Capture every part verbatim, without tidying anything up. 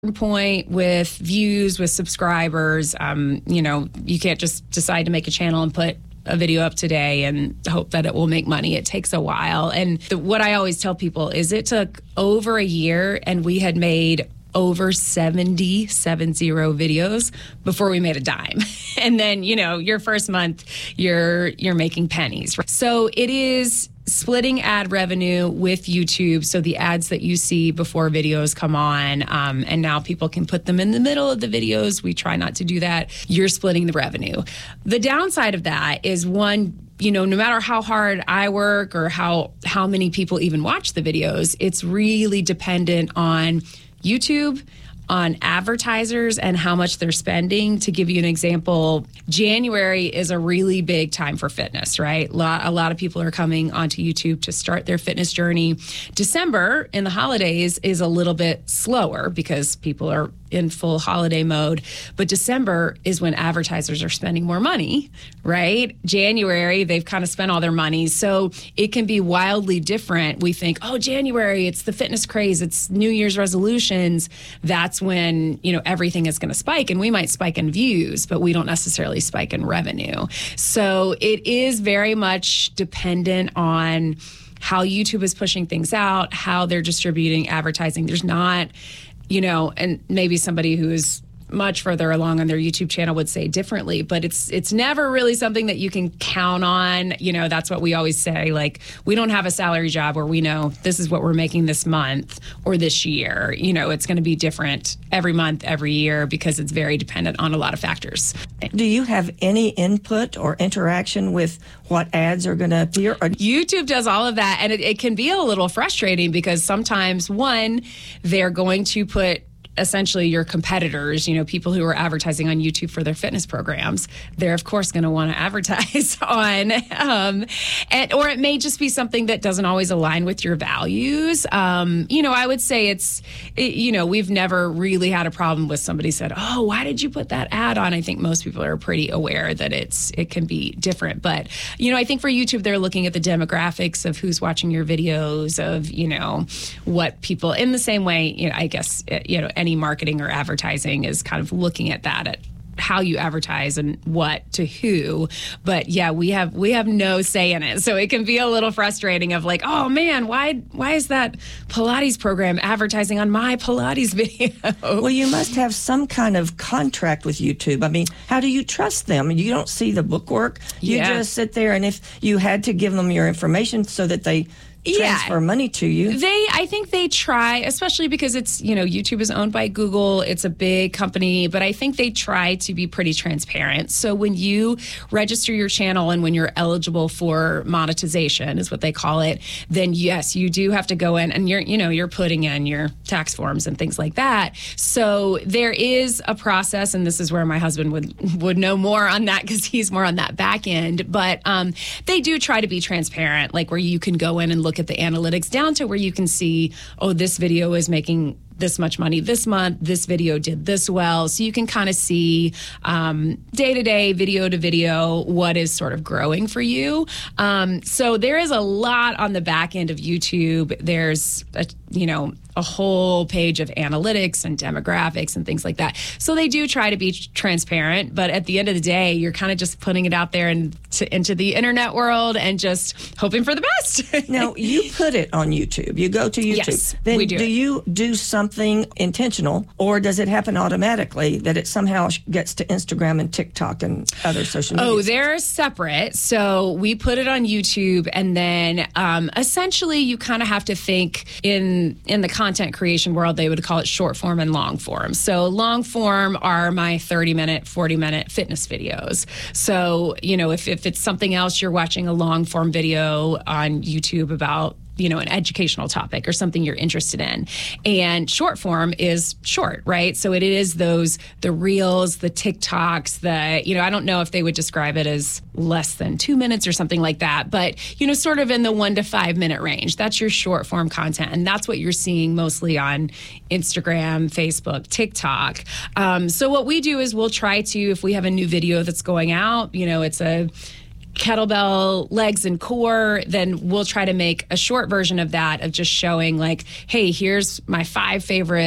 point with views, with subscribers, um, you know, you can't just decide to make a channel and put a video up today and hope that it will make money. It takes a while. And the, what I always tell people is it took over a year and we had made over seventy, seven zero videos before we made a dime. And then, you know, your first month, you're you're making pennies. So it is splitting ad revenue with YouTube. So the ads that you see before videos come on, um, and now people can put them in the middle of the videos. We try not to do that. You're splitting the revenue. The downside of that is, one, you know, no matter how hard I work or how how many people even watch the videos, it's really dependent on YouTube, on advertisers and how much they're spending. To give you an example, January is a really big time for fitness, right? A lot, a lot of people are coming onto YouTube to start their fitness journey. December in the holidays is a little bit slower because people are in full holiday mode. But December is when advertisers are spending more money, right? January, they've kind of spent all their money. So it can be wildly different. We think, oh, January, it's the fitness craze, it's New Year's resolutions. That's when, you know, everything is going to spike, and we might spike in views, but we don't necessarily spike in revenue. So it is very much dependent on how YouTube is pushing things out, how they're distributing advertising. There's not, you know, and maybe somebody who is much further along on their YouTube channel would say differently, but it's it's never really something that you can count on. You know, that's what we always say. Like, we don't have a salary job where we know this is what we're making this month or this year. You know, it's going to be different every month, every year, because it's very dependent on a lot of factors. Do you have any input or interaction with what ads are going to appear? Or- YouTube does all of that, and it, it can be a little frustrating because sometimes, one, they're going to put essentially your competitors, you know, people who are advertising on YouTube for their fitness programs, they're of course going to want to advertise on, um, and, or it may just be something that doesn't always align with your values. Um, you know, I would say it's, it, you know, we've never really had a problem with somebody said, oh, why did you put that ad on? I think most people are pretty aware that it's, it can be different. But, you know, I think for YouTube, they're looking at the demographics of who's watching your videos, of, you know, what people, in the same way, you know, I guess, you know, any marketing or advertising is kind of looking at that, at how you advertise and what to who. But yeah, we have we have no say in it. So it can be a little frustrating of like, oh man, why why is that Pilates program advertising on my Pilates video? Well, you must have some kind of contract with YouTube. I mean, how do you trust them? You don't see the bookwork. You Yeah. just sit there, and if you had to give them your information so that they transfer Yeah. money to you. They, I think they try, especially because it's, you know, YouTube is owned by Google. It's a big company, but I think they try to be pretty transparent. So when you register your channel and when you're eligible for monetization, is what they call it, then yes, you do have to go in and you're, you know, you're putting in your tax forms and things like that. So there is a process, and this is where my husband would, would know more on that because he's more on that back end. But um, they do try to be transparent, like where you can go in and look at the analytics down to where you can see, oh, this video is making this much money this month, this video did this well. So you can kind of see um, day to day, video to video, what is sort of growing for you. Um, so there is a lot on the back end of YouTube. There's, a, you know, a whole page of analytics and demographics and things like that. So they do try to be transparent, but at the end of the day, you're kind of just putting it out there and to, into the internet world and just hoping for the best. Now, you put it on YouTube. You go to YouTube. Yes, then we do do it. you do something intentional, or does it happen automatically that it somehow gets to Instagram and TikTok and other social media? Oh, they're separate. So we put it on YouTube, and then um, essentially you kind of have to think in in the content creation world, they would call it short form and long form. So long form are my thirty minute, forty minute fitness videos. So, you know, if, if it's something else, you're watching a long form video on YouTube about, you know, an educational topic or something you're interested in. And short form is short, right? So it is those, the reels, the TikToks, the, you know, I don't know if they would describe it as less than two minutes or something like that, but, you know, sort of in the one to five minute range. That's your short form content. And that's what you're seeing mostly on Instagram, Facebook, TikTok. Um, so what we do is we'll try to, if we have a new video that's going out, you know, it's a kettlebell legs and core, then we'll try to make a short version of that, of just showing like, hey, here's my five favorite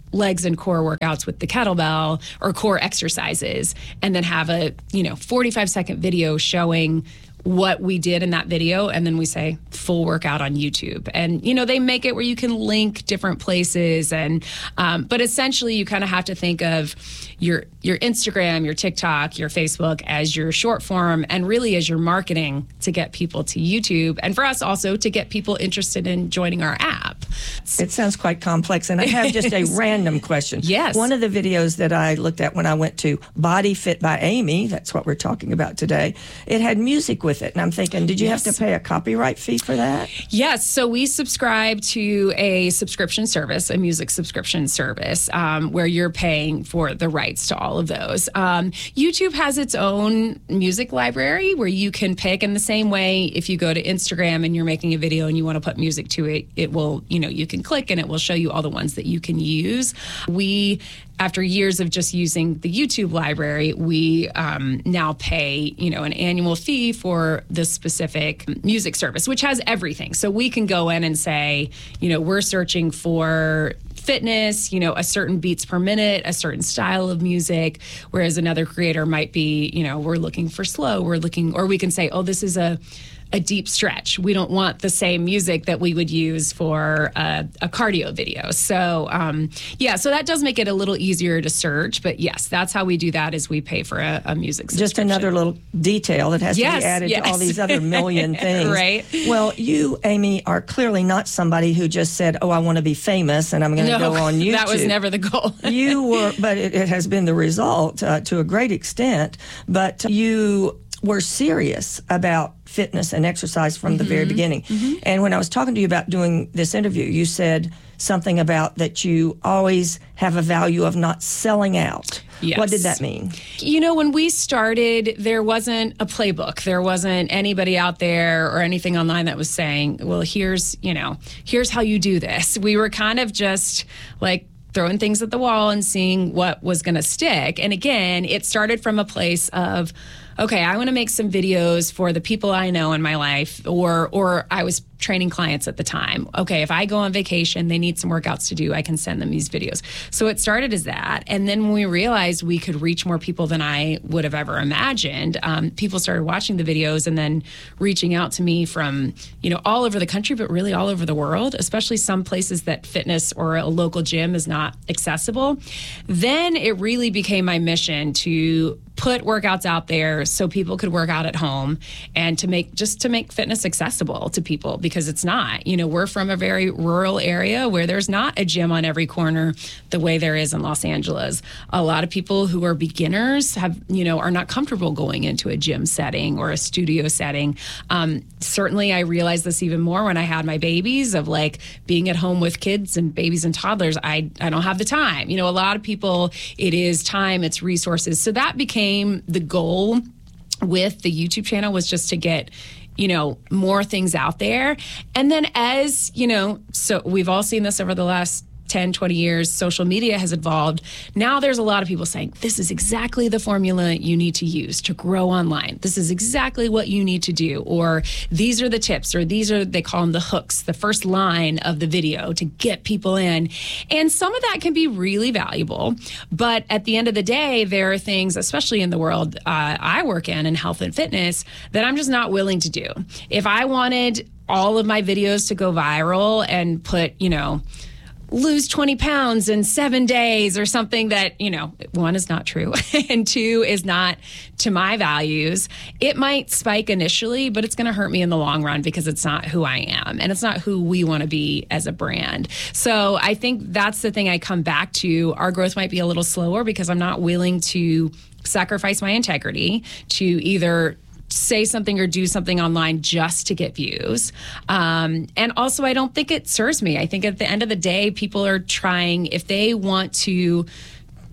legs and core workouts with the kettlebell or core exercises, and then have a, you know, forty-five second video showing what we did in that video, and then we say full workout on YouTube. And, you know, they make it where you can link different places. And, um, but essentially you kind of have to think of your, your Instagram, your TikTok, your Facebook as your short form, and really as your marketing to get people to YouTube. And for us also to get people interested in joining our app. It sounds quite complex. And I have just a random question. Yes. One of the videos that I looked at when I went to Body Fit by Amy, that's what we're talking about today, it had music with it. And I'm thinking, did you Yes. have to pay a copyright fee for that? Yes. So we subscribe to a subscription service, a music subscription service, um, where you're paying for the rights to all of those. Um, YouTube has its own music library where you can pick, in the same way, if you go to Instagram and you're making a video and you want to put music to it, it will, you know, you can click and it will show you all the ones that you can use. We, after years of just using the YouTube library, we um, now pay, you know, an annual fee for the specific music service, which has everything. So we can go in and say, you know, we're searching for fitness, you know, a certain beats per minute, a certain style of music, whereas another creator might be, you know, we're looking for slow, we're looking, or we can say, oh, this is a a deep stretch. We don't want the same music that we would use for a, a cardio video. So, um, yeah, so that does make it a little easier to search. But yes, that's how we do that, is we pay for a, a music subscription. Just another little detail that has Yes, to be added yes. to all these other million things. Right. Well, you, Amy, are clearly not somebody who just said, oh, I want to be famous and I'm going to No, go on YouTube. that was never the goal. You were, but it, it has been the result uh, to a great extent. But you were serious about fitness and exercise from mm-hmm. the very beginning. Mm-hmm. And when I was talking to you about doing this interview, you said something about that you always have a value of not selling out. Yes. What did that mean? You know, when we started, there wasn't a playbook. There wasn't anybody out there or anything online that was saying, well, here's, you know, here's how you do this. We were kind of just like throwing things at the wall and seeing what was going to stick. And again, it started from a place of, okay, I want to make some videos for the people I know in my life, or or I was training clients at the time. Okay, if I go on vacation, they need some workouts to do, I can send them these videos. So it started as that. And then when we realized we could reach more people than I would have ever imagined, um, people started watching the videos and then reaching out to me from, you know, all over the country, but really all over the world, especially some places that fitness or a local gym is not accessible. Then it really became my mission to put workouts out there so people could work out at home, and to make just to make fitness accessible to people, because it's not. You know, we're from a very rural area where there's not a gym on every corner the way there is in Los Angeles. A lot of people who are beginners have, you know, are not comfortable going into a gym setting or a studio setting. Um, certainly, I realized this even more when I had my babies, of like being at home with kids and babies and toddlers. I I don't have the time. You know, a lot of people, it is time, it's resources. So that became the goal with the YouTube channel, was just to get, you know, more things out there. And then as, you know, so we've all seen this over the last ten, twenty years, social media has evolved. Now there's a lot of people saying, this is exactly the formula you need to use to grow online. This is exactly what you need to do. Or these are the tips, or these are, they call them the hooks, the first line of the video to get people in. And some of that can be really valuable. But at the end of the day, there are things, especially in the world uh, I work in, in health and fitness, that I'm just not willing to do. If I wanted all of my videos to go viral and put, you know, lose twenty pounds in seven days or something that, you know, one is not true and two is not to my values, it might spike initially, but it's going to hurt me in the long run, because it's not who I am and it's not who we want to be as a brand. So I think that's the thing I come back to. Our growth might be a little slower because I'm not willing to sacrifice my integrity to either say something or do something online just to get views. Um, and also, I don't think it serves me. I think at the end of the day, people are trying, if they want to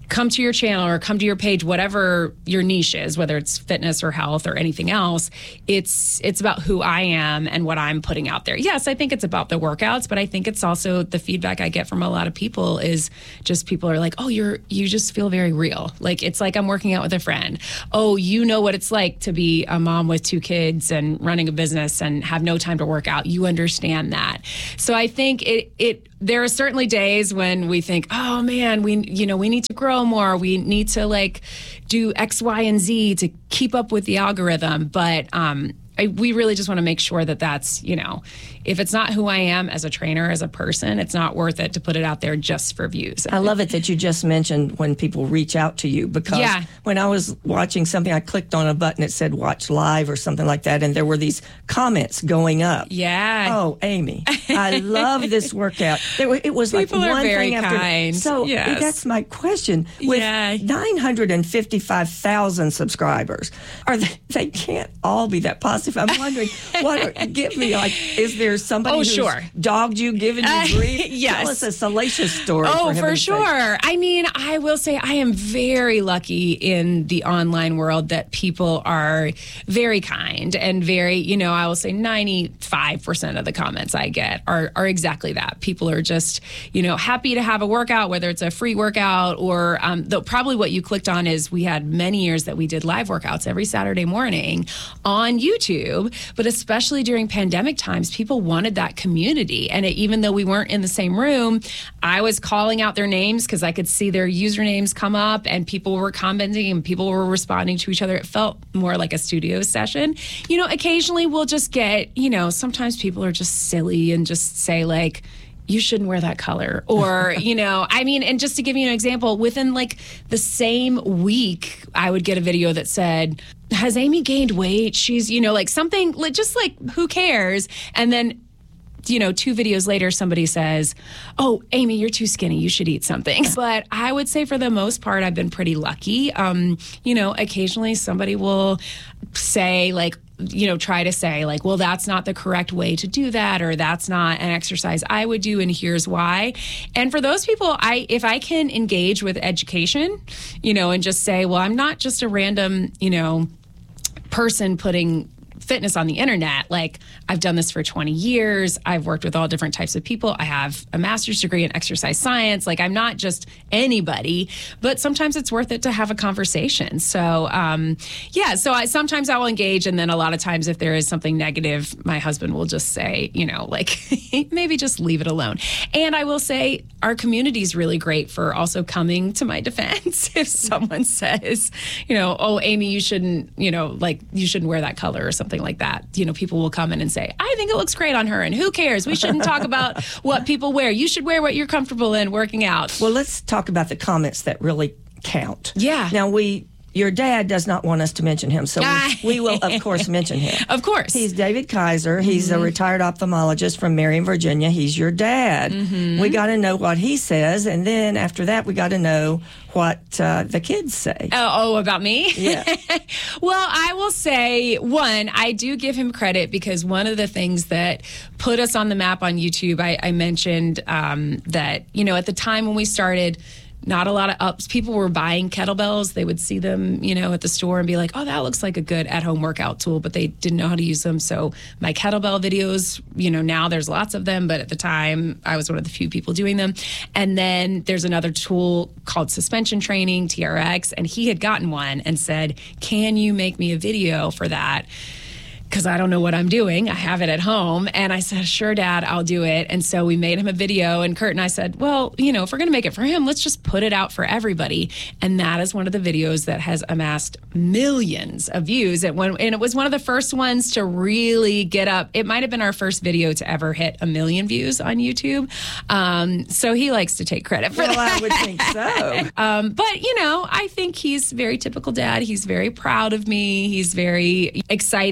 come to your channel or come to your page, whatever your niche is, whether it's fitness or health or anything else, it's it's about who I am and what I'm putting out there. Yes, I think it's about the workouts, but I think it's also the feedback I get from a lot of people is just people are like, oh, you're you just feel very real. Like, it's like I'm working out with a friend. Oh, you know what it's like to be a mom with two kids and running a business and have no time to work out. You understand that. So I think it it there are certainly days when we think, oh man, we you know we need to grow more. We need to like do X, Y, and Z to keep up with the algorithm. But um, I, we really just want to make sure that that's, you know, if it's not who I am as a trainer, as a person, it's not worth it to put it out there just for views. I love it that you just mentioned when people reach out to you, because yeah. when I was watching something, I clicked on a button that said watch live or something like that, and there were these comments going up. Yeah. Oh, Amy, I love this workout. There, it was people like are one very thing after. kind. So yes. that's my question. With yeah. nine hundred fifty-five thousand subscribers, are they, they can't all be that positive. I'm wondering, what? Are, give me like, is there somebody oh, who's sure. dogged you, given you Uh, grief? yes. Tell us a salacious story. Oh, for, for heaven's sure. sake. I mean, I will say I am very lucky in the online world that people are very kind and very, you know, I will say ninety-five percent of the comments I get are, are exactly that. People are just, you know, happy to have a workout, whether it's a free workout or um, though probably what you clicked on is we had many years that we did live workouts every Saturday morning on YouTube, but especially during pandemic times, people wanted that community. And it, even though we weren't in the same room, I was calling out their names because I could see their usernames come up and people were commenting and people were responding to each other. It felt more like a studio session. You know, occasionally we'll just get, you know, sometimes people are just silly and just say like, you shouldn't wear that color. Or, you know, I mean, and just to give you an example, within like the same week, I would get a video that said, has Amy gained weight? She's, you know, like something, like just like, who cares? And then, you know, two videos later, somebody says, oh, Amy, you're too skinny. You should eat something. But I would say for the most part, I've been pretty lucky. Um, you know, occasionally somebody will say like, you know, try to say like, well, that's not the correct way to do that, or that's not an exercise I would do, and here's why. And for those people, I if I can engage with education, you know, and just say, well, I'm not just a random, you know, person putting fitness on the internet. Like, I've done this for twenty years. I've worked with all different types of people. I have a master's degree in exercise science. Like, I'm not just anybody, but sometimes it's worth it to have a conversation. So, um, yeah, so I sometimes I will engage. And then a lot of times if there is something negative, my husband will just say, you know, like, maybe just leave it alone. And I will say our community is really great for also coming to my defense. If someone says, you know, oh, Amy, you shouldn't, you know, like, you shouldn't wear that color or something like that. You know, people will come in and say, I think it looks great on her, and who cares? We shouldn't talk about what people wear. You should wear what you're comfortable in working out. Well, let's talk about the comments that really count. Yeah. Now, we... Your dad does not want us to mention him, so we, we will, of course, mention him. Of course. He's David Kaiser. He's mm-hmm. a retired ophthalmologist from Marion, Virginia. He's your dad. Mm-hmm. We got to know what he says, and then after that, we got to know what uh, the kids say. Oh, oh, about me? Yeah. Well, I will say, one, I do give him credit because one of the things that put us on the map on YouTube, I, I mentioned um, that, you know, at the time when we started, not a lot of ups. People were buying kettlebells. They would see them, you know, at the store and be like, oh, that looks like a good at-home workout tool, but they didn't know how to use them. So my kettlebell videos, you know, now there's lots of them, but at the time I was one of the few people doing them. And then there's another tool called suspension training, T R X, and he had gotten one and said, can you make me a video for that? Because I don't know what I'm doing. I have it at home. And I said, sure, Dad, I'll do it. And so we made him a video. And Kurt and I said, well, you know, if we're going to make it for him, let's just put it out for everybody. And that is one of the videos that has amassed millions of views. And, when, and it was one of the first ones to really get up. It might have been our first video to ever hit a million views on YouTube. Um, so he likes to take credit for well, that. I would think so. um, but, you know, I think he's very typical dad. He's very proud of me. He's very excited to hear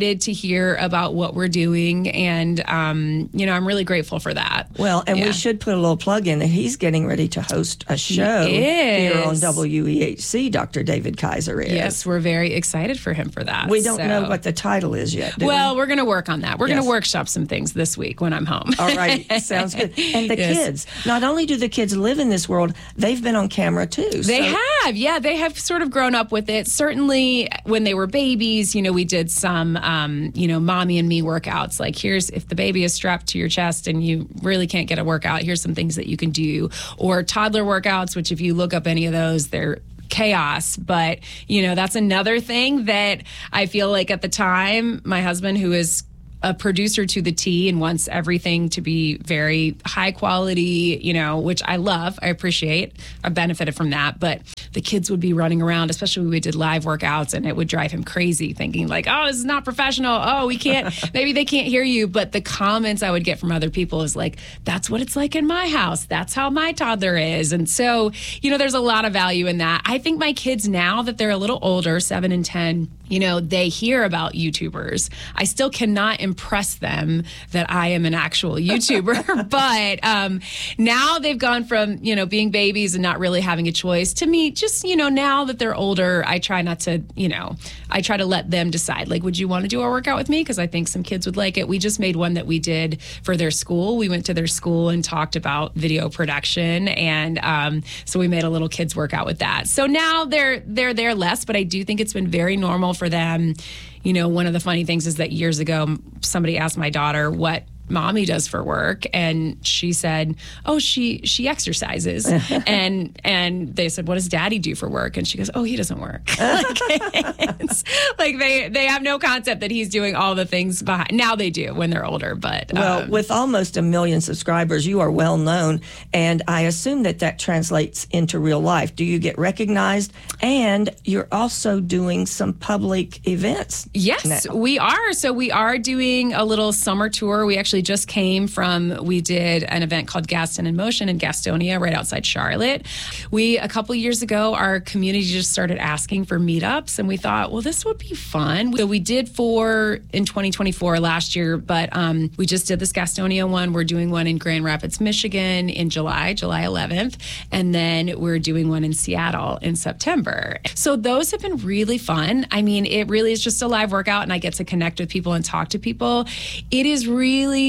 hear about what we're doing. And, um, you know, I'm really grateful for that. Well, and Yeah. we should put a little plug in that he's getting ready to host a show here on is. W E H C. Doctor David Kaiser is. Yes, we're very excited for him for that. We don't So- know what the title is yet, do Well, we? we're going to work on that. We're going Yes. to workshop some things this week when I'm home. All right, sounds good. And the Yes. kids, not only do the kids live in this world, they've been on camera too. They So- have, yeah, they have sort of grown up with it. Certainly, when they were babies, you know, we did some, um, you know, mommy and me workouts. Like, here's if the baby is strapped to your chest and you really can't get a workout, here's some things that you can do. Or toddler workouts, which if you look up any of those, they're chaos. But, you know, that's another thing that I feel like at the time, my husband, who is a producer to the T and wants everything to be very high quality, you know, which I love, I appreciate, I benefited from that. But the kids would be running around, especially when we did live workouts, and it would drive him crazy thinking like, oh, this is not professional. Oh, we can't, maybe they can't hear you. But the comments I would get from other people is like, that's what it's like in my house. That's how my toddler is. And so, you know, there's a lot of value in that. I think my kids now that they're a little older, seven and ten, you know, they hear about YouTubers. I still cannot impress them that I am an actual YouTuber, but um, now they've gone from, you know, being babies and not really having a choice to me, just, you know, now that they're older, I try not to, you know, I try to let them decide, like, would you want to do a workout with me? Because I think some kids would like it. We just made one that we did for their school. We went to their school and talked about video production. And um, so we made a little kids workout with that. So now they're, they're there less, but I do think it's been very normal for them. You know, one of the funny things is that years ago, somebody asked my daughter what mommy does for work, and she said, oh, she she exercises. and and they said, what does daddy do for work? And she goes, oh, he doesn't work. like, it's, like they they have no concept that he's doing all the things behind. Now they do when they're older, but Well, um, with almost a million subscribers, you are well known, and I assume that that translates into real life. Do you get recognized? And you're also doing some public events. Yes, now. we are. So we are doing a little summer tour. We actually just came from, we did an event called Gaston in Motion in Gastonia, right outside Charlotte. We, a couple years ago, our community just started asking for meetups, and we thought, well, this would be fun. So we did four in twenty twenty-four last year, but um, we just did this Gastonia one. We're doing one in Grand Rapids, Michigan in July, July eleventh, and then we're doing one in Seattle in September. So those have been really fun. I mean, it really is just a live workout, and I get to connect with people and talk to people. It is really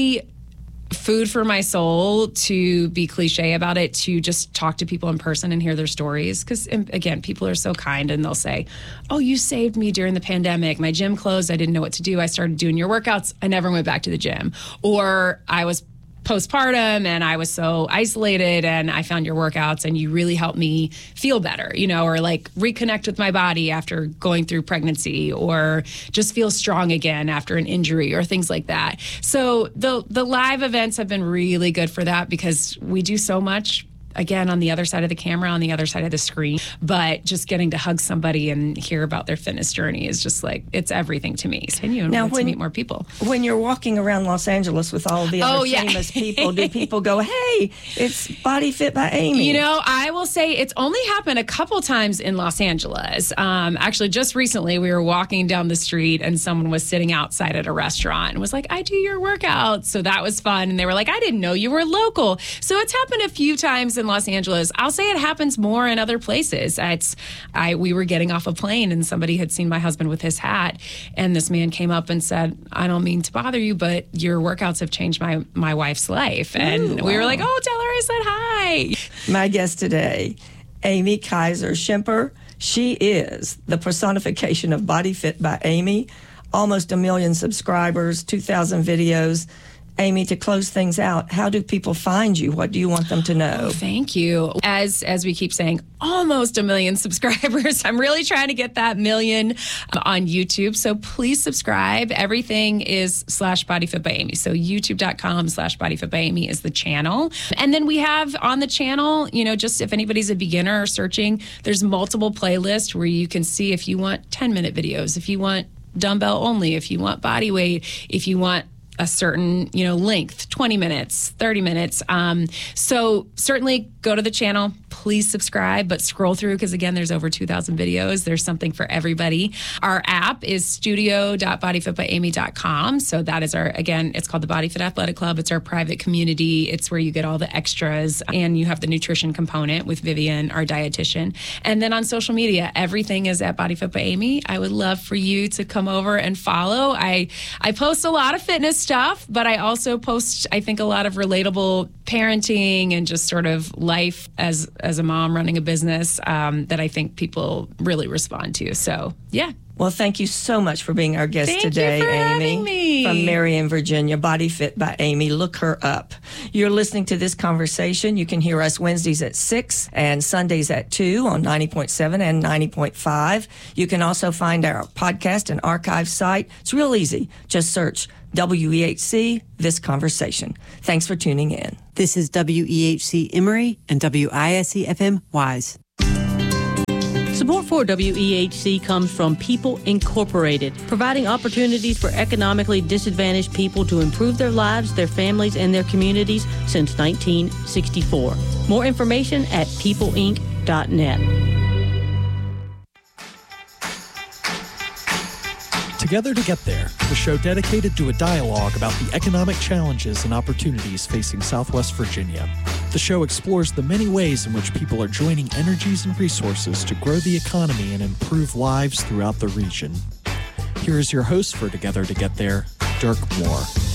food for my soul, to be cliche about it, to just talk to people in person and hear their stories. Because, again, people are so kind, and they'll say, oh, you saved me during the pandemic. My gym closed. I didn't know what to do. I started doing your workouts. I never went back to the gym. Or I was postpartum and I was so isolated, and I found your workouts and you really helped me feel better, you know, or like reconnect with my body after going through pregnancy, or just feel strong again after an injury, or things like that. So the the live events have been really good for that, because we do so much, again, on the other side of the camera, on the other side of the screen. But just getting to hug somebody and hear about their fitness journey is just like, it's everything to me. Continue and Now, want to when- meet more people. When you're walking around Los Angeles with all the other Oh, yeah. famous people, do people go, hey, it's Body Fit by Amy? You know, I will say it's only happened a couple times in Los Angeles. Um, actually, just recently, we were walking down the street and someone was sitting outside at a restaurant and was like, I do your workout. So that was fun. And they were like, I didn't know you were local. So it's happened a few times in Los Angeles. I'll say it happens more in other places. It's, I, we were getting off a plane and somebody had seen my husband with his hat. And this man came up and said, I don't mean to bother you, but your workouts have changed my, my wife's life. And Ooh, we were wow. like, oh, tell her I said hi. My guest today, Amy Kaiser Schimper. She is the personification of Body Fit by Amy. Almost a million subscribers, two thousand videos. Amy, to close things out, how do people find you? What do you want them to know? Oh, thank you. As as we keep saying, almost a million subscribers. I'm really trying to get that million on YouTube. So please subscribe. Everything is slash BodyFit by Amy. So youtube.com slash BodyFit by Amy is the channel. And then we have on the channel, you know, just if anybody's a beginner or searching, there's multiple playlists where you can see if you want ten minute videos, if you want dumbbell only, if you want body weight, if you want a certain, you know, length, twenty minutes, thirty minutes. Um, so certainly go to the channel, please subscribe, but scroll through because, again, there's over two thousand videos. There's something for everybody. Our app is studio dot body fit by amy dot com. So that is our, again, it's called the Body Fit Athletic Club. It's our private community. It's where you get all the extras, and you have the nutrition component with Vivian, our dietitian. And then on social media, everything is at Body Fit by Amy. I would love for you to come over and follow. I, I post a lot of fitness stuff, but I also post, I think, a lot of relatable parenting and just sort of life as as a mom running a business um, that I think people really respond to. So, yeah. Well, thank you so much for being our guest Thank today, you for Amy. Having me. From Marion, Virginia, Body Fit by Amy. Look her up. You're listening to this conversation. You can hear us Wednesdays at six and Sundays at two on ninety point seven and ninety point five. You can also find our podcast and archive site. It's real easy. Just search W E H C, This Conversation. Thanks for tuning in. This is W E H C Emory and W I S E F M Wise. Support for W E H C comes from People Incorporated, providing opportunities for economically disadvantaged people to improve their lives, their families, and their communities since nineteen sixty-four. More information at people inc dot net. Together to Get There, the show dedicated to a dialogue about the economic challenges and opportunities facing Southwest Virginia. The show explores the many ways in which people are joining energies and resources to grow the economy and improve lives throughout the region. Here is your host for Together to Get There, Dirk Moore.